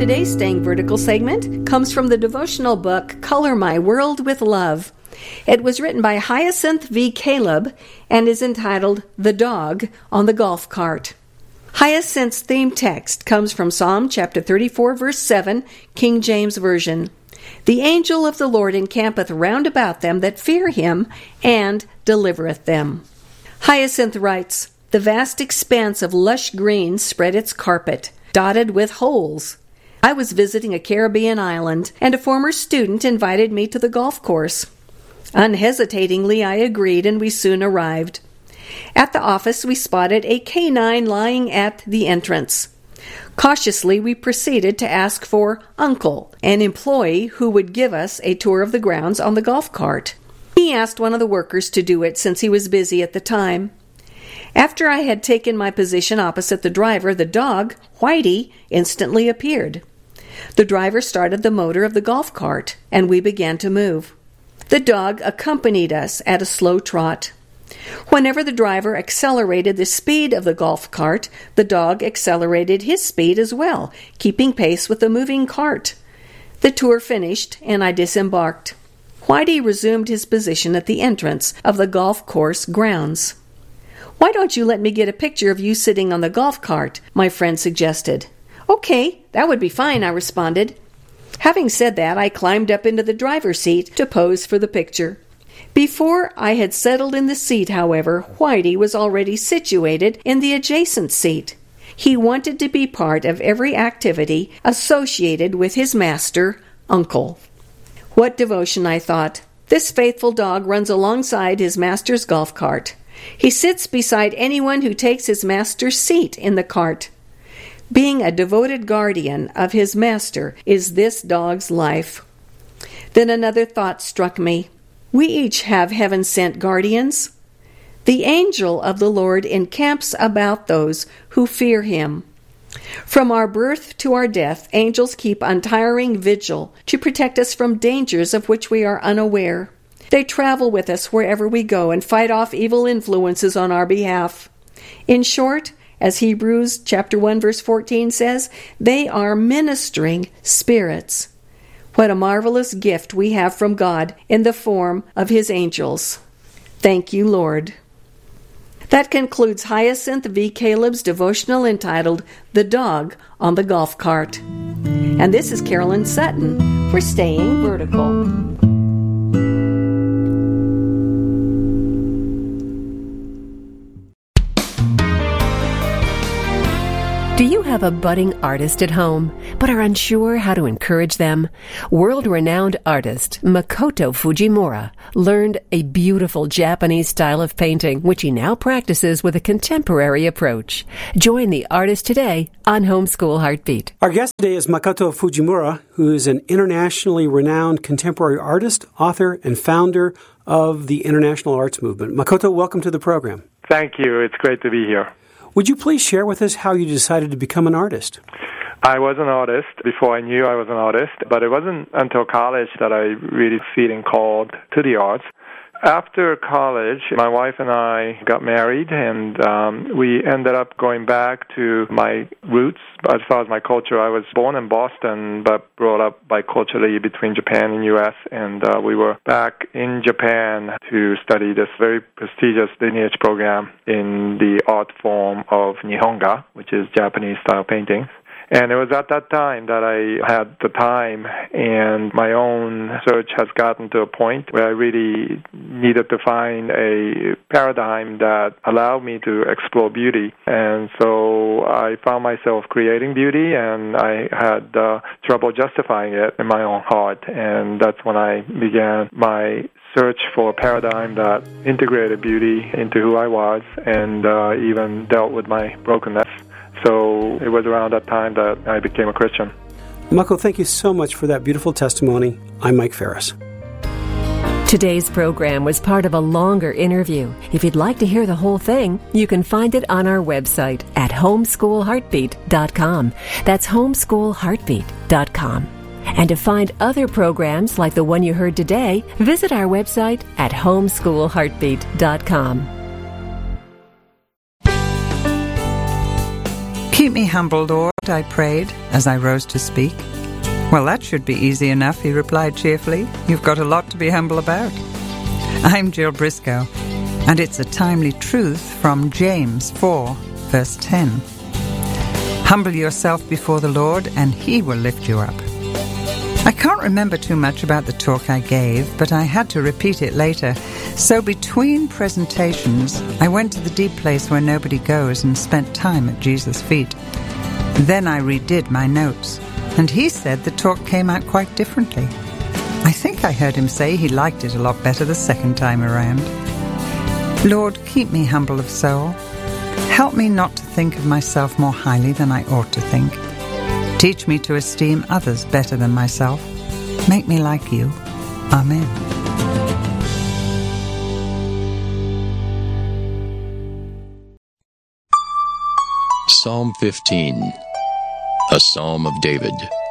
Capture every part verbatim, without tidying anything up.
Today's Staying Vertical segment comes from the devotional book Color My World with Love. It was written by Hyacinth V. Caleb and is entitled The Dog on the Golf Cart. Hyacinth's theme text comes from Psalm chapter thirty-four, verse seven, King James Version. The angel of the Lord encampeth round about them that fear him, and delivereth them. Hyacinth writes, The vast expanse of lush green spread its carpet, dotted with holes. I was visiting a Caribbean island, and a former student invited me to the golf course. Unhesitatingly, I agreed, and we soon arrived. At the office, we spotted a canine lying at the entrance. Cautiously, we proceeded to ask for Uncle, an employee who would give us a tour of the grounds on the golf cart. He asked one of the workers to do it since he was busy at the time. After I had taken my position opposite the driver, the dog, Whitey, instantly appeared. The driver started the motor of the golf cart, and we began to move. The dog accompanied us at a slow trot. Whenever the driver accelerated the speed of the golf cart, the dog accelerated his speed as well, keeping pace with the moving cart. The tour finished, and I disembarked. Whitey resumed his position at the entrance of the golf course grounds. Why don't you let me get a picture of you sitting on the golf cart? My friend suggested. Okay, that would be fine, I responded. Having said that, I climbed up into the driver's seat to pose for the picture. Before I had settled in the seat, however, Whitey was already situated in the adjacent seat. He wanted to be part of every activity associated with his master, Uncle. What devotion, I thought. This faithful dog runs alongside his master's golf cart. He sits beside anyone who takes his master's seat in the cart. Being a devoted guardian of his master is this dog's life. Then another thought struck me. We each have heaven-sent guardians. The angel of the Lord encamps about those who fear him. From our birth to our death, angels keep untiring vigil to protect us from dangers of which we are unaware. They travel with us wherever we go and fight off evil influences on our behalf. In short, as Hebrews chapter one verse fourteen says, they are ministering spirits. What a marvelous gift we have from God in the form of his angels. Thank you, Lord. That concludes Hyacinth V. Caleb's devotional entitled The Dog on the Golf Cart. And this is Carolyn Sutton for Staying Vertical. Do you have a budding artist at home, but are unsure how to encourage them? World-renowned artist Makoto Fujimura learned a beautiful Japanese style of painting, which he now practices with a contemporary approach. Join the artist today on Homeschool Heartbeat. Our guest today is Makoto Fujimura, who is an internationally renowned contemporary artist, author, and founder of the International Arts Movement. Makoto, welcome to the program. Thank you. It's great to be here. Would you please share with us how you decided to become an artist? I was an artist before I knew I was an artist, but it wasn't until college that I really feeling called to the arts. After college, my wife and I got married, and um, we ended up going back to my roots as far as my culture. I was born in Boston, but brought up biculturally between Japan and U S, and uh, we were back in Japan to study this very prestigious lineage program in the art form of Nihonga, which is Japanese-style painting. And it was at that time that I had the time, and my own search has gotten to a point where I really needed to find a paradigm that allowed me to explore beauty. And so I found myself creating beauty, and I had uh, trouble justifying it in my own heart. And that's when I began my search for a paradigm that integrated beauty into who I was and uh, even dealt with my brokenness. So it was around that time that I became a Christian. Mako, thank you so much for that beautiful testimony. I'm Mike Ferris. Today's program was part of a longer interview. If you'd like to hear the whole thing, you can find it on our website at homeschool heartbeat dot com. That's homeschool heartbeat dot com. And to find other programs like the one you heard today, visit our website at homeschool heartbeat dot com. Keep me humble, Lord, I prayed as I rose to speak. Well, that should be easy enough, he replied cheerfully. You've got a lot to be humble about. I'm Jill Briscoe, and it's a timely truth from James four, verse ten. Humble yourself before the Lord, and he will lift you up. I can't remember too much about the talk I gave, but I had to repeat it later. So between presentations, I went to the deep place where nobody goes and spent time at Jesus' feet. Then I redid my notes, and he said the talk came out quite differently. I think I heard him say he liked it a lot better the second time around. Lord, keep me humble of soul. Help me not to think of myself more highly than I ought to think. Teach me to esteem others better than myself. Make me like you. Amen. Psalm fifteen, a psalm of David.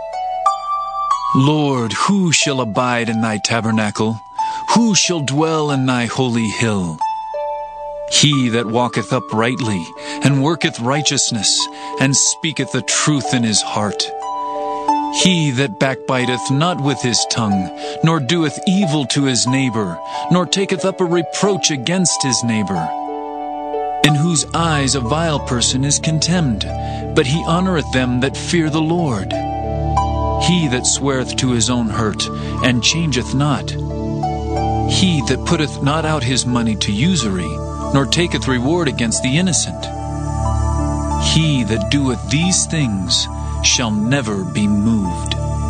Lord, who shall abide in thy tabernacle? Who shall dwell in thy holy hill? He that walketh uprightly, and worketh righteousness, and speaketh the truth in his heart. He that backbiteth not with his tongue, nor doeth evil to his neighbor, nor taketh up a reproach against his neighbor. In whose eyes a vile person is contemned, but he honoureth them that fear the Lord. He that sweareth to his own hurt, and changeth not. He that putteth not out his money to usury, nor taketh reward against the innocent. He that doeth these things shall never be moved.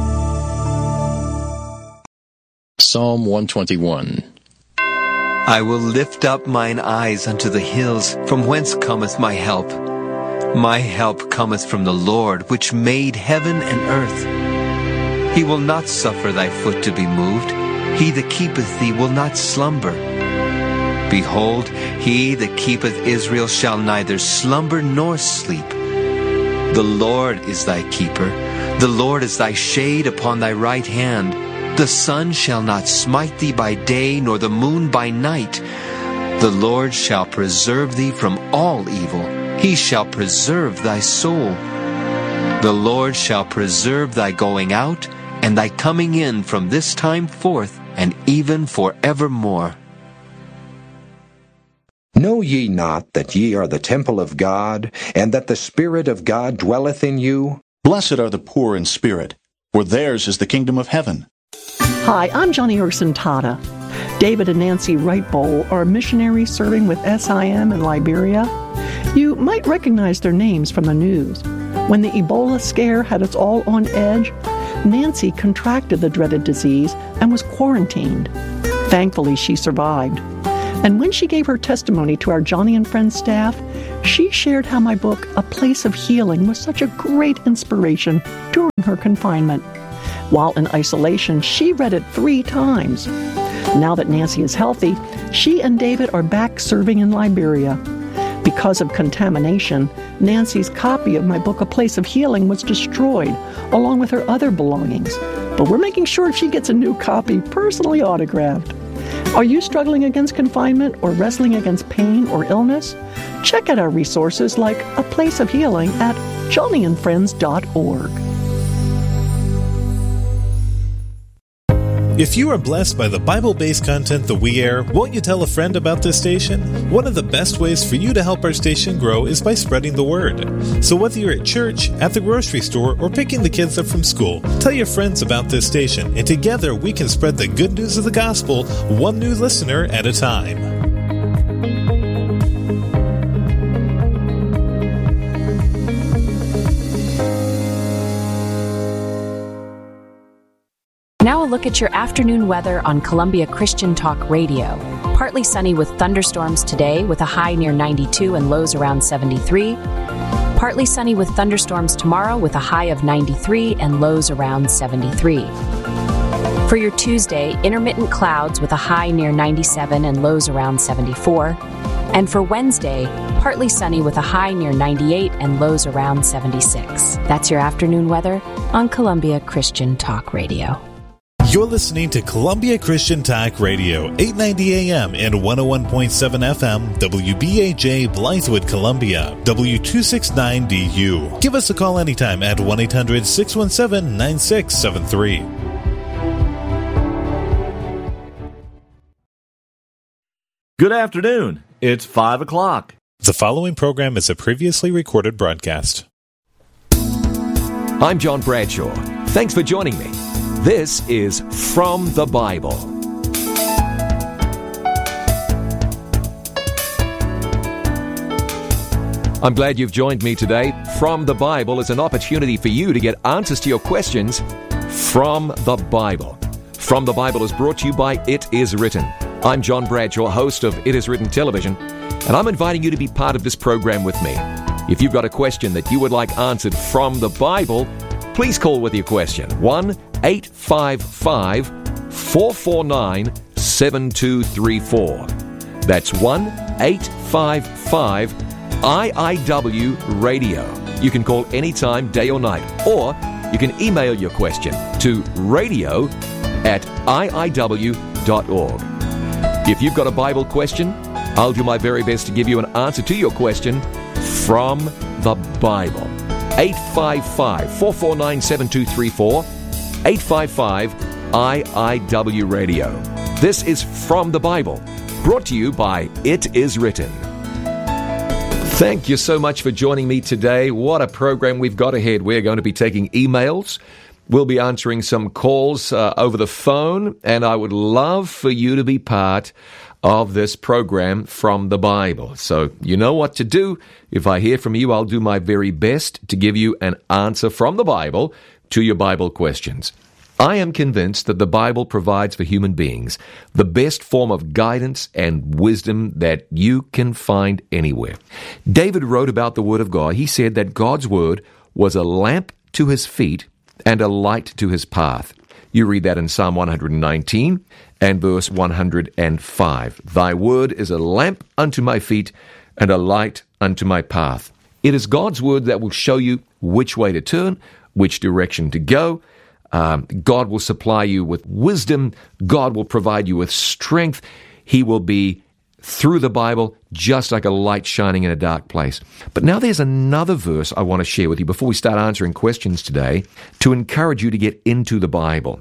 Psalm one twenty-one. I will lift up mine eyes unto the hills, from whence cometh my help. My help cometh from the Lord, which made heaven and earth. He will not suffer thy foot to be moved. He that keepeth thee will not slumber. Behold, he that keepeth Israel shall neither slumber nor sleep. The Lord is thy keeper. The Lord is thy shade upon thy right hand. The sun shall not smite thee by day, nor the moon by night. The Lord shall preserve thee from all evil. He shall preserve thy soul. The Lord shall preserve thy going out, and thy coming in from this time forth, and even forevermore. Know ye not that ye are the temple of God, and that the Spirit of God dwelleth in you? Blessed are the poor in spirit, for theirs is the kingdom of heaven. Hi, I'm Johnny Urson Tata. David and Nancy Wright Bowl are missionaries serving with S I M in Liberia. You might recognize their names from the news. When the Ebola scare had us all on edge, Nancy contracted the dreaded disease and was quarantined. Thankfully, she survived. And when she gave her testimony to our Johnny and Friends staff, she shared how my book, A Place of Healing, was such a great inspiration during her confinement. While in isolation, she read it three times. Now that Nancy is healthy, she and David are back serving in Liberia. Because of contamination, Nancy's copy of my book, A Place of Healing, was destroyed, along with her other belongings. But we're making sure she gets a new copy personally autographed. Are you struggling against confinement or wrestling against pain or illness? Check out our resources like A Place of Healing at johnny and friends dot org. If you are blessed by the Bible-based content that we air, won't you tell a friend about this station? One of the best ways for you to help our station grow is by spreading the word. So whether you're at church, at the grocery store, or picking the kids up from school, tell your friends about this station, and together we can spread the good news of the gospel, one new listener at a time. Now a look at your afternoon weather on Columbia Christian Talk Radio. Partly sunny with thunderstorms today with a high near ninety-two and lows around seventy-three. Partly sunny with thunderstorms tomorrow with a high of ninety-three and lows around seventy-three. For your Tuesday, intermittent clouds with a high near ninety-seven and lows around seventy-four. And for Wednesday, partly sunny with a high near ninety-eight and lows around seventy-six. That's your afternoon weather on Columbia Christian Talk Radio. You're listening to Columbia Christian Talk Radio, eight ninety A M and one oh one point seven F M, W B A J Blythewood, Columbia, W two sixty-nine D U. Give us a call anytime at one eight hundred six one seven nine six seven three. Good afternoon. It's five o'clock. The following program is a previously recorded broadcast. I'm John Bradshaw. Thanks for joining me. This is From the Bible. I'm glad you've joined me today. From the Bible is an opportunity for you to get answers to your questions from the Bible. From the Bible is brought to you by It Is Written. I'm John Bradshaw, host of It Is Written Television, and I'm inviting you to be part of this program with me. If you've got a question that you would like answered from the Bible, please call with your question. one eight five five, four four nine, seven two three four. That's one eight five five, I I W radio. You can call anytime, day or night, or you can email your question to radio at I I W dot org. If you've got a Bible question, I'll do my very best to give you an answer to your question from the Bible. eight five five, four four nine, seven two three four, eight five five, I I W radio. This is From the Bible, brought to you by It Is Written. Thank you so much for joining me today. What a program we've got ahead. We're going to be taking emails. We'll be answering some calls uh, over the phone, and I would love for you to be part of this program From the Bible. So you know what to do. If I hear from you, I'll do my very best to give you an answer from the Bible to your Bible questions. I am convinced that the Bible provides for human beings the best form of guidance and wisdom that you can find anywhere. David wrote about the Word of God. He said that God's Word was a lamp to his feet and a light to his path. You read that in Psalm one nineteen and verse one oh five. Thy word is a lamp unto my feet and a light unto my path. It is God's word that will show you which way to turn, which direction to go. Um, God will supply you with wisdom. God will provide you with strength. He will be, through the Bible, just like a light shining in a dark place. But now there's another verse I want to share with you before we start answering questions today to encourage you to get into the Bible.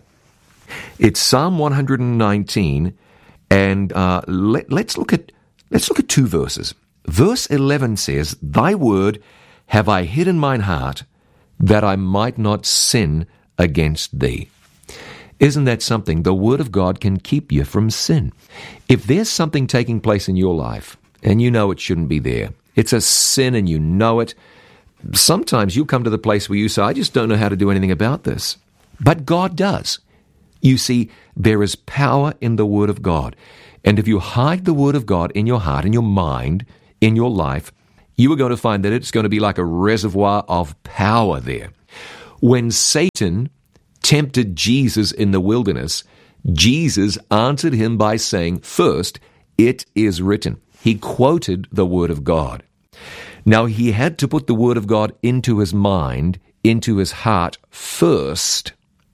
It's Psalm one nineteen, and uh, let, let's look at let's look at two verses. Verse eleven says, Thy word have I hid in mine heart, that I might not sin against thee. Isn't that something? The Word of God can keep you from sin. If there's something taking place in your life, and you know it shouldn't be there, it's a sin and you know it, sometimes you'll come to the place where you say, I just don't know how to do anything about this. But God does. You see, there is power in the Word of God. And if you hide the Word of God in your heart, in your mind, in your life, you are going to find that it's going to be like a reservoir of power there. When Satan tempted Jesus in the wilderness, Jesus answered him by saying, first, it is written. He quoted the Word of God. Now, he had to put the Word of God into his mind, into his heart first,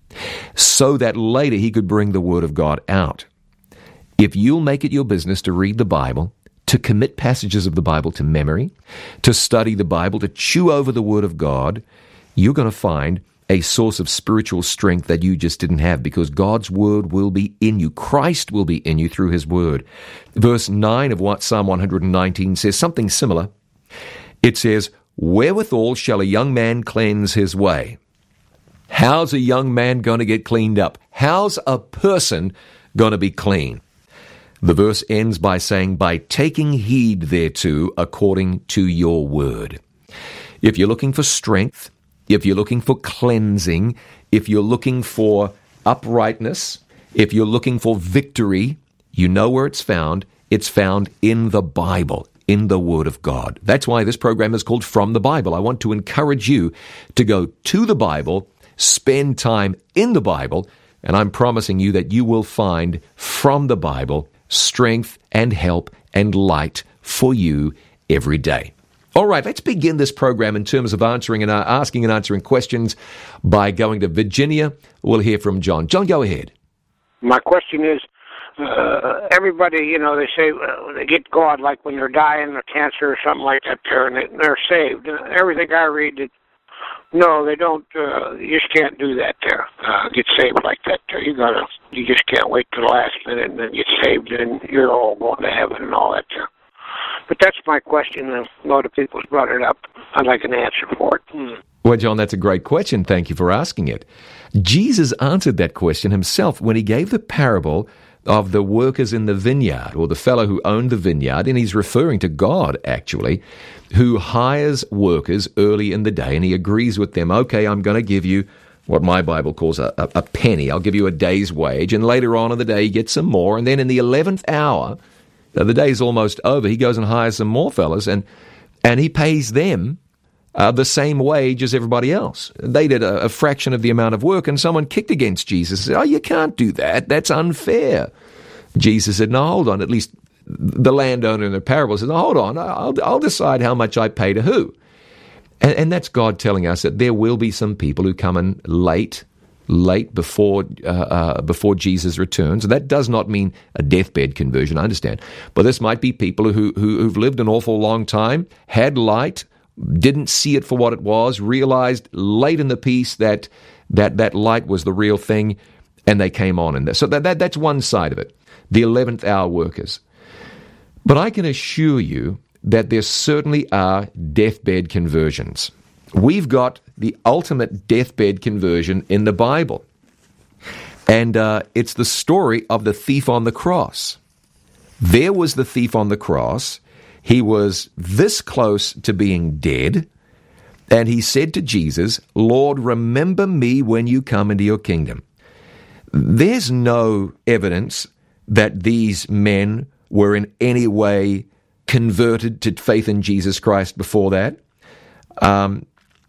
so that later he could bring the Word of God out. If you'll make it your business to read the Bible, to commit passages of the Bible to memory, to study the Bible, to chew over the Word of God, you're going to find a source of spiritual strength that you just didn't have, because God's Word will be in you. Christ will be in you through His Word. Verse nine of what Psalm one nineteen says something similar. It says, Wherewithal shall a young man cleanse his way? How's a young man going to get cleaned up? How's a person going to be clean? The verse ends by saying, By taking heed thereto according to your word. If you're looking for strength, if you're looking for cleansing, if you're looking for uprightness, if you're looking for victory, you know where it's found. It's found in the Bible, in the Word of God. That's why this program is called From the Bible. I want to encourage you to go to the Bible, spend time in the Bible, and I'm promising you that you will find from the Bible strength and help and light for you every day. All right, let's begin this program in terms of answering and uh, asking and answering questions by going to Virginia. We'll hear from John. John, go ahead. My question is, uh, everybody, you know, they say uh, they get God like when they're dying of cancer or something like that there, and they, they're saved. And everything I read, it, no, they don't, uh, you just can't do that there, uh, get saved like that there. You gotta, you just can't wait till the last minute and then get saved and you're all going to heaven and all that there. But that's my question, and a lot of people brought it up. I'd like an answer for it. Hmm. Well, John, that's a great question. Thank you for asking it. Jesus answered that question himself when he gave the parable of the workers in the vineyard, or the fellow who owned the vineyard, and he's referring to God, actually, who hires workers early in the day, and he agrees with them, okay, I'm going to give you what my Bible calls a, a, a penny. I'll give you a day's wage, and later on in the day, he gets some more, and then in the eleventh hour, the day's almost over, he goes and hires some more fellas, and, and he pays them Uh, the same wage as everybody else. They did a, a fraction of the amount of work, and someone kicked against Jesus and said, oh, you can't do that. That's unfair. Jesus said, no, hold on. At least the landowner in the parable says, no, hold on. I'll, I'll decide how much I pay to who. And, and that's God telling us that there will be some people who come in late, late before uh, uh, before Jesus returns. That does not mean a deathbed conversion, I understand. But this might be people who, who, who've lived an awful long time, had light, didn't see it for what it was, realized late in the piece that that, that light was the real thing, and they came on in there. So that, that that's one side of it, the eleventh hour workers. But I can assure you that there certainly are deathbed conversions. We've got the ultimate deathbed conversion in the Bible. And uh, it's the story of the thief on the cross. There was the thief on the cross. He was this close to being dead, and he said to Jesus, Lord, remember me when you come into your kingdom. There's no evidence that these men were in any way converted to faith in Jesus Christ before that. Um,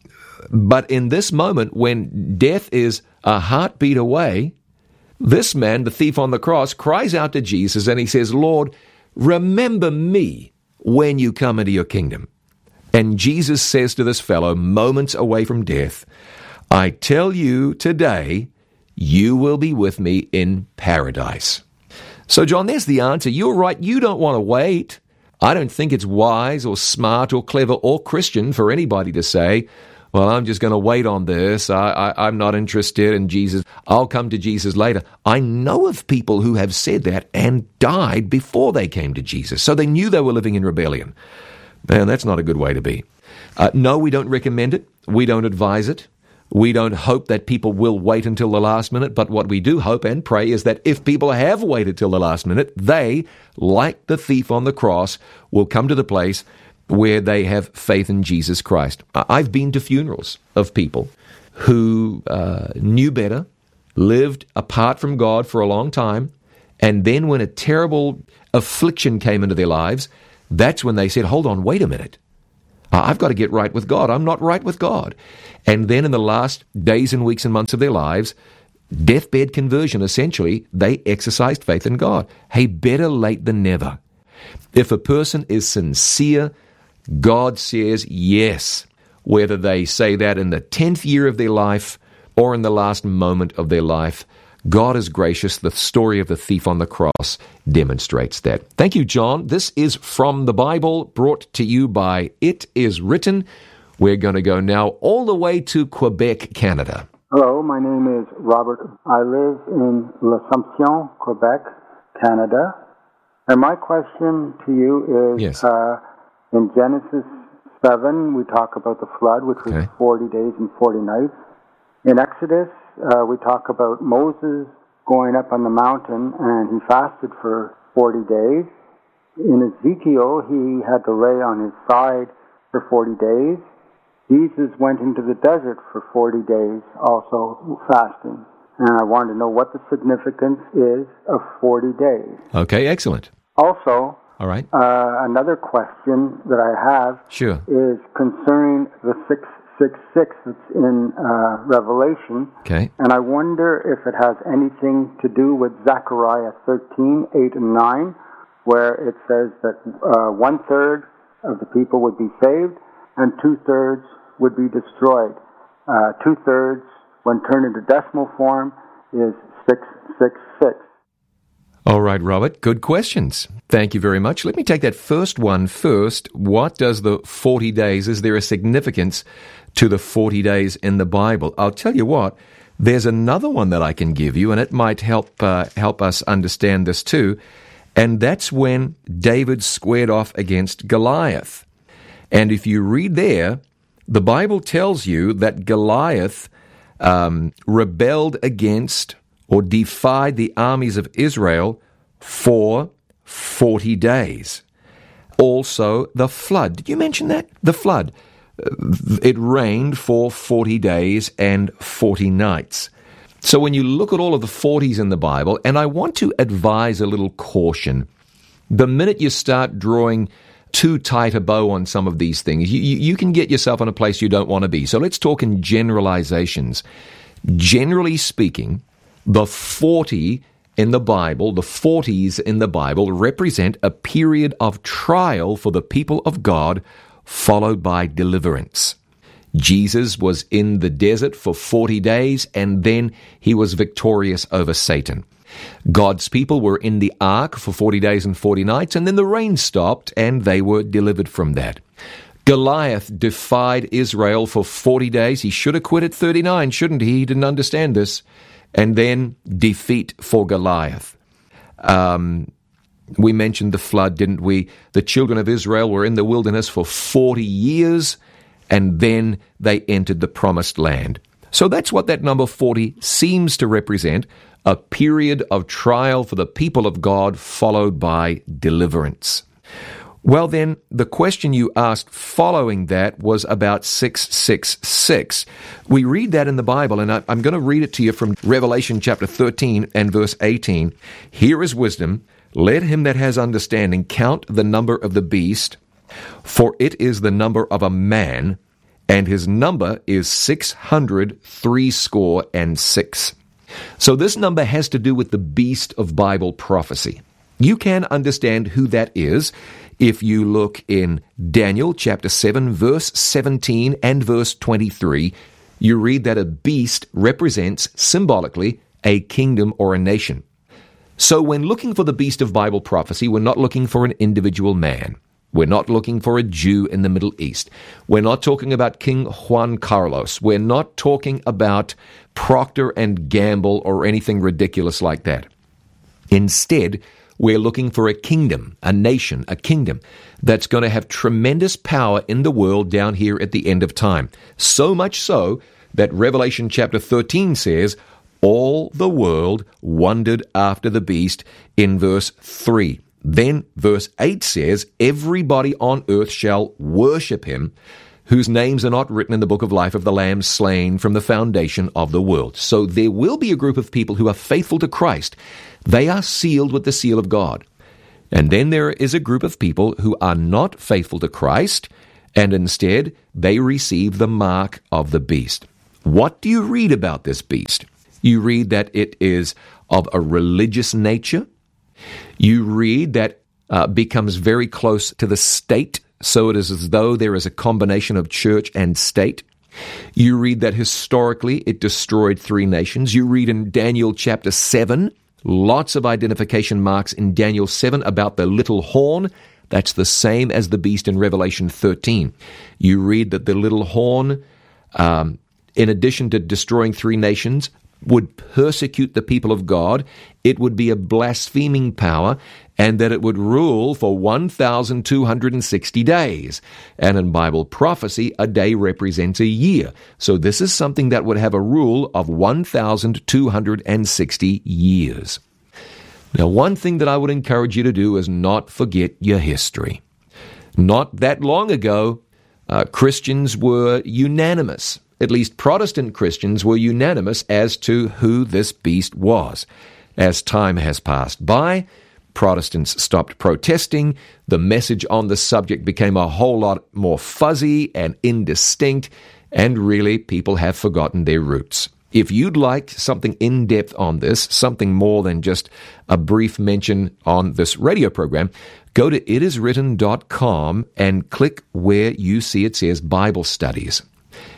but in this moment, when death is a heartbeat away, this man, the thief on the cross, cries out to Jesus, and he says, Lord, remember me when you come into your kingdom. And Jesus says to this fellow, moments away from death, I tell you today, you will be with me in paradise. So, John, there's the answer. You're right. You don't want to wait. I don't think it's wise or smart or clever or Christian for anybody to say, well, I'm just going to wait on this. I, I, I'm not interested in Jesus. I'll come to Jesus later. I know of people who have said that and died before they came to Jesus. So they knew they were living in rebellion. Man, that's not a good way to be. Uh, no, we don't recommend it. We don't advise it. We don't hope that people will wait until the last minute. But what we do hope and pray is that if people have waited till the last minute, they, like the thief on the cross, will come to the place where they have faith in Jesus Christ. I've been to funerals of people who uh, knew better, lived apart from God for a long time, and then when a terrible affliction came into their lives, that's when they said, hold on, wait a minute. I've got to get right with God. I'm not right with God. And then in the last days and weeks and months of their lives, deathbed conversion, essentially, they exercised faith in God. Hey, better late than never. If a person is sincere, God says yes, whether they say that in the tenth year of their life or in the last moment of their life. God is gracious. The story of the thief on the cross demonstrates that. Thank you, John. This is From the Bible, brought to you by It Is Written. We're going to go now all the way to Quebec, Canada. Hello, my name is Robert. I live in L'Assomption, Quebec, Canada. And my question to you is, yes. uh, in Genesis seven, we talk about the flood, which was okay. forty days and forty nights. In Exodus, uh, we talk about Moses going up on the mountain, and he fasted for forty days. In Ezekiel, he had to lay on his side for forty days. Jesus went into the desert for forty days, also fasting. And I wanted to know what the significance is of forty days. Okay, excellent. Also, all right. Uh, another question that I have sure. is concerning the six six six that's in uh, Revelation. Okay. And I wonder if it has anything to do with Zechariah thirteen, eight and nine, where it says that uh, one-third of the people would be saved and two-thirds would be destroyed. Uh, two-thirds, when turned into decimal form, is six six six. All right, Robert, good questions. Thank you very much. Let me take that first one first. What does the forty days, is there a significance to the forty days in the Bible? I'll tell you what, there's another one that I can give you, and it might help uh, help us understand this too, and that's when David squared off against Goliath. And if you read there, the Bible tells you that Goliath um, rebelled against or defied the armies of Israel for forty days. Also, the flood. Did you mention that? The flood. It rained for forty days and forty nights. So when you look at all of the forties in the Bible, and I want to advise a little caution, the minute you start drawing too tight a bow on some of these things, you, you, you can get yourself in a place you don't want to be. So let's talk in generalizations. Generally speaking, the forty in the Bible, the forties in the Bible, represent a period of trial for the people of God, followed by deliverance. Jesus was in the desert for forty days, and then he was victorious over Satan. God's people were in the ark for forty days and forty nights, and then the rain stopped, and they were delivered from that. Goliath defied Israel for forty days. He should have quit at thirty-nine, shouldn't he? He didn't understand this. And then defeat for Goliath. Um, we mentioned the flood, didn't we? The children of Israel were in the wilderness for forty years, and then they entered the promised land. So that's what that number forty seems to represent, a period of trial for the people of God, followed by deliverance. Well then, the question you asked following that was about six six six. We read that in the Bible, and I, I'm going to read it to you from Revelation chapter thirteen and verse eighteen. Here is wisdom. Let him that has understanding count the number of the beast, for it is the number of a man, and his number is six hundred threescore and six. So this number has to do with the beast of Bible prophecy. You can understand who that is if you look in Daniel chapter seven, verse seventeen and verse twenty-three. You read that a beast represents symbolically a kingdom or a nation. So when looking for the beast of Bible prophecy, we're not looking for an individual man. We're not looking for a Jew in the Middle East. We're not talking about King Juan Carlos. We're not talking about Procter and Gamble or anything ridiculous like that. Instead, we're looking for a kingdom, a nation, a kingdom that's going to have tremendous power in the world down here at the end of time. So much so that Revelation chapter thirteen says, all the world wondered after the beast in verse three. Then verse eight says, everybody on earth shall worship him, whose names are not written in the book of life of the Lamb slain from the foundation of the world. So there will be a group of people who are faithful to Christ. They are sealed with the seal of God. And then there is a group of people who are not faithful to Christ, and instead they receive the mark of the beast. What do you read about this beast? You read that it is of a religious nature. You read that uh, becomes very close to the state, so it is as though there is a combination of church and state. You read that historically it destroyed three nations. You read in Daniel chapter seven, lots of identification marks in Daniel seven about the little horn. That's the same as the beast in Revelation thirteen. You read that the little horn, um, in addition to destroying three nations, would persecute the people of God. It would be a blaspheming power, and that it would rule for one thousand two hundred sixty days. And in Bible prophecy, a day represents a year. So this is something that would have a rule of one thousand two hundred sixty years. Now, one thing that I would encourage you to do is not forget your history. Not that long ago, uh, Christians were unanimous. At least Protestant Christians were unanimous as to who this beast was. As time has passed by, Protestants stopped protesting. The message on the subject became a whole lot more fuzzy and indistinct, and really people have forgotten their roots. If you'd like something in-depth on this, something more than just a brief mention on this radio program, go to it is written dot com and click where you see it says Bible Studies.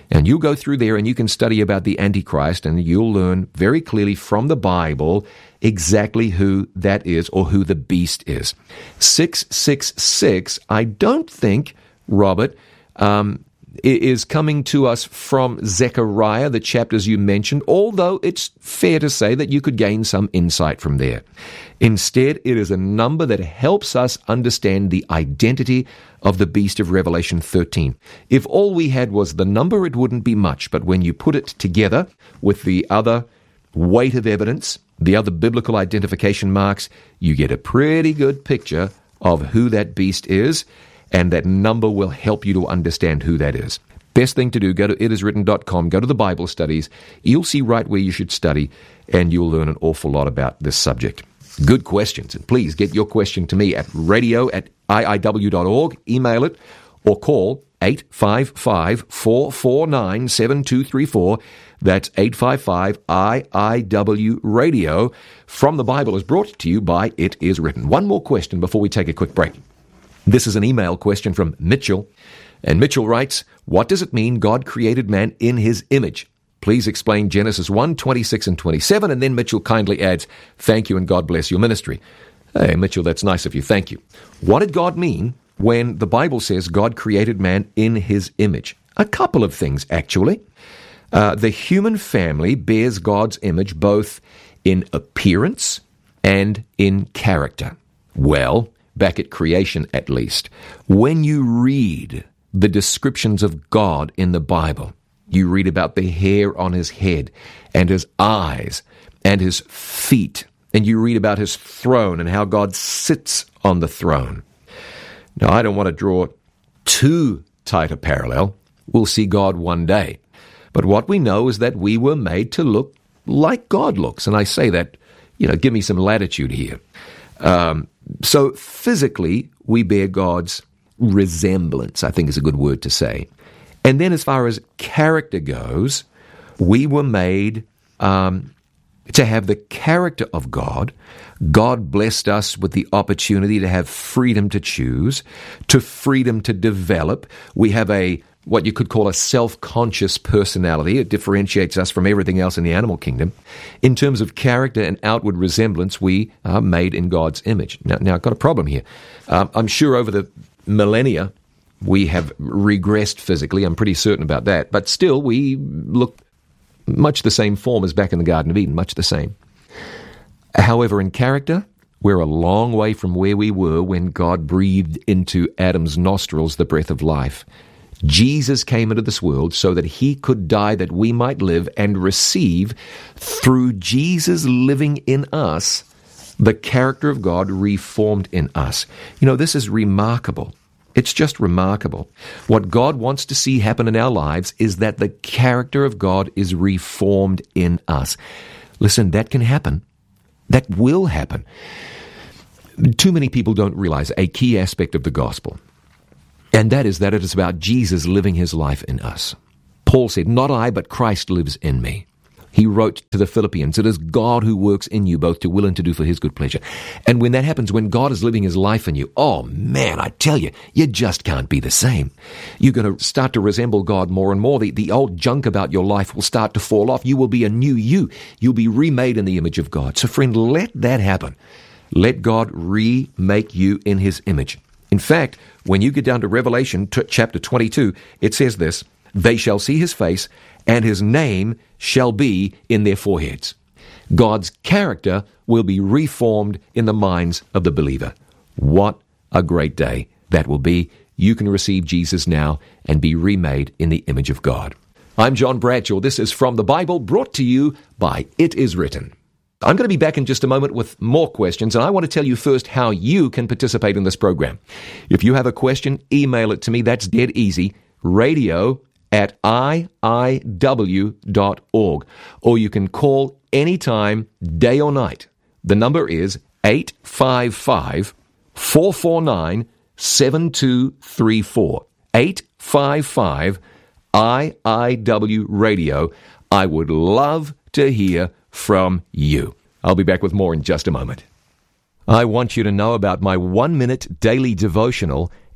And you'll go through there and you can study about the Antichrist, and you'll learn very clearly from the Bible exactly who that is, or who the beast is. six six six, I don't think, Robert, um, is coming to us from Zechariah, the chapters you mentioned, although it's fair to say that you could gain some insight from there. Instead, it is a number that helps us understand the identity of the beast of Revelation thirteen. If all we had was the number, it wouldn't be much, but when you put it together with the other weight of evidence, the other biblical identification marks, you get a pretty good picture of who that beast is, and that number will help you to understand who that is. Best thing to do, go to it is written dot com, go to the Bible studies. You'll see right where you should study, and you'll learn an awful lot about this subject. Good questions, and please get your question to me at radio at I I W dot org, email it, or call eight five five, four four nine, seven two three four. That's eight five five I I W radio. From the Bible is brought to you by It Is Written. One more question before we take a quick break. This is an email question from Mitchell, and Mitchell writes, what does it mean God created man in his image? Please explain Genesis one, twenty-six and twenty-seven, and then Mitchell kindly adds, thank you and God bless your ministry. Hey, Mitchell, that's nice of you. Thank you. What did God mean when the Bible says God created man in his image? A couple of things, actually. Uh, the human family bears God's image both in appearance and in character. Well, back at creation at least, when you read the descriptions of God in the Bible, you read about the hair on his head and his eyes and his feet, and you read about his throne and how God sits on the throne. Now, I don't want to draw too tight a parallel. We'll see God one day. But what we know is that we were made to look like God looks. And I say that, you know, give me some latitude here. Um, so physically, we bear God's resemblance, I think is a good word to say. And then as far as character goes, we were made um, to have the character of God. God blessed us with the opportunity to have freedom to choose, to freedom to develop. We have a what you could call a self-conscious personality. It differentiates us from everything else in the animal kingdom. In terms of character and outward resemblance, we are made in God's image. Now, now I've got a problem here. Um, I'm sure over the millennia, we have regressed physically. I'm pretty certain about that. But still, we look much the same form as back in the Garden of Eden, much the same. However, in character, we're a long way from where we were when God breathed into Adam's nostrils the breath of life. Jesus came into this world so that he could die that we might live, and receive, through Jesus living in us, the character of God reformed in us. You know, this is remarkable. It's just remarkable. What God wants to see happen in our lives is that the character of God is reformed in us. Listen, that can happen. That will happen. Too many people don't realize a key aspect of the gospel, and that is that it is about Jesus living his life in us. Paul said, not I, but Christ lives in me. He wrote to the Philippians, it is God who works in you both to will and to do for his good pleasure. And when that happens, when God is living his life in you, oh man, I tell you, you just can't be the same. You're going to start to resemble God more and more. The, the old junk about your life will start to fall off. You will be a new you. You'll be remade in the image of God. So friend, let that happen. Let God remake you in his image. In fact, when you get down to Revelation t- chapter twenty-two, it says this, they shall see his face, and his name shall be in their foreheads. God's character will be reformed in the minds of the believer. What a great day that will be. You can receive Jesus now and be remade in the image of God. I'm John Bradshaw. This is From the Bible, brought to you by It Is Written. I'm going to be back in just a moment with more questions, and I want to tell you first how you can participate in this program. If you have a question, email it to me. That's dead easy. Radio at I I W dot org. Or you can call anytime, day or night. The number is eight five five, four four nine, seven two three four. eight five five I I W radio. I would love to hear from you. I'll be back with more in just a moment. I want you to know about my one-minute daily devotional,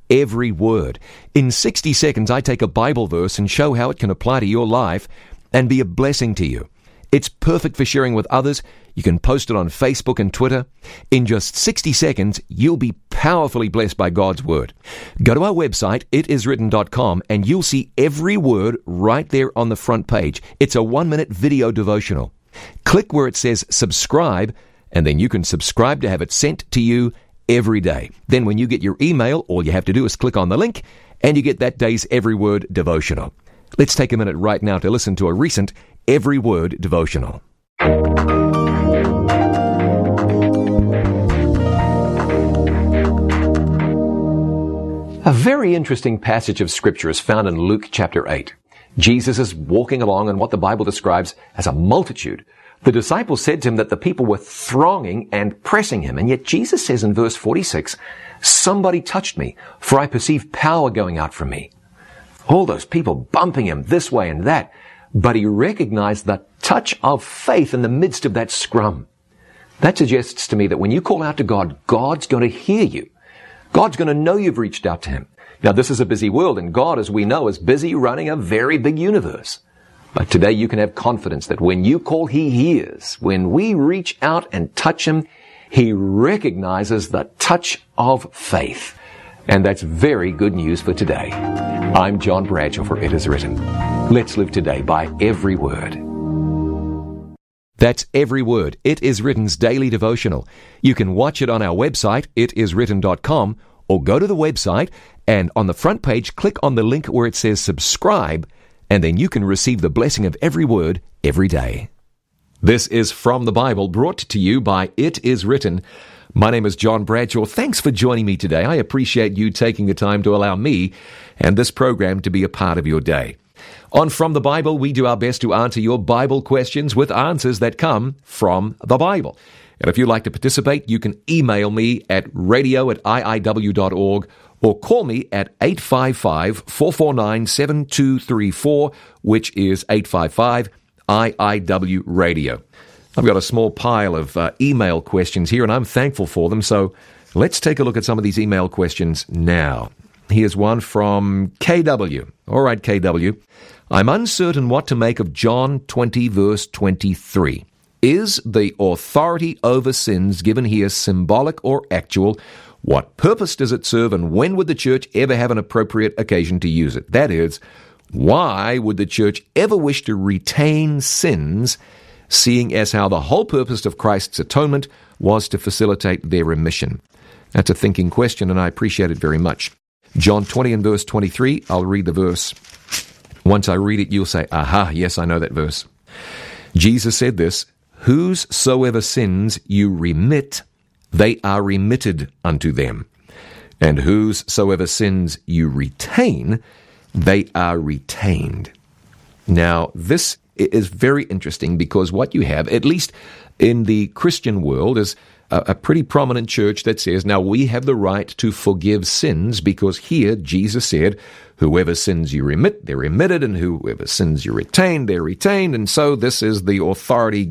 every word. In sixty seconds, I take a Bible verse and show how it can apply to your life and be a blessing to you. It's perfect for sharing with others. You can post it on Facebook and Twitter. In just sixty seconds, you'll be powerfully blessed by God's Word. Go to our website, it is written dot com, and you'll see every word right there on the front page. It's a one-minute video devotional. Click where it says subscribe, and then you can subscribe to have it sent to you every day. Then when you get your email, all you have to do is click on the link, and you get that day's Every Word devotional. Let's take a minute right now to listen to a recent Every Word devotional. A very interesting passage of Scripture is found in Luke chapter eight. Jesus is walking along in what the Bible describes as a multitude. The disciples said to him that the people were thronging and pressing him, and yet Jesus says in verse forty-six, "Somebody touched me, for I perceive power going out from me." All those people bumping him this way and that, but he recognized the touch of faith in the midst of that scrum. That suggests to me that when you call out to God, God's going to hear you. God's going to know you've reached out to him. Now, this is a busy world, and God, as we know, is busy running a very big universe. But today you can have confidence that when you call, he hears. When we reach out and touch him, he recognizes the touch of faith. And that's very good news for today. I'm John Bradshaw for It Is Written. Let's live today by every word. That's Every Word, It Is Written's daily devotional. You can watch it on our website, it is written dot com, or go to the website and on the front page, click on the link where it says subscribe, and then you can receive the blessing of every word every day. This is From the Bible, brought to you by It Is Written. My name is John Bradshaw. Thanks for joining me today. I appreciate you taking the time to allow me and this program to be a part of your day. On From the Bible, we do our best to answer your Bible questions with answers that come from the Bible. And if you'd like to participate, you can email me at radio at I I W dot org or call me at eight five five, four four nine, seven two three four, which is eight five five I I W radio. I've got a small pile of uh, email questions here, and I'm thankful for them, so let's take a look at some of these email questions now. Here's one from K W. All right, K W. I'm uncertain what to make of John twenty, verse twenty-three. Is the authority over sins given here symbolic or actual? What purpose does it serve, and when would the church ever have an appropriate occasion to use it? That is, why would the church ever wish to retain sins, seeing as how the whole purpose of Christ's atonement was to facilitate their remission? That's a thinking question, and I appreciate it very much. John twenty and verse twenty-three, I'll read the verse. Once I read it, you'll say, aha, yes, I know that verse. Jesus said this, whosoever sins you remit, they are remitted unto them. And whosoever sins you retain, they are retained. Now, this is very interesting because what you have, at least in the Christian world, is a, a pretty prominent church that says, now we have the right to forgive sins because here Jesus said, whoever sins you remit, they're remitted, and whoever sins you retain, they're retained, and so this is the authority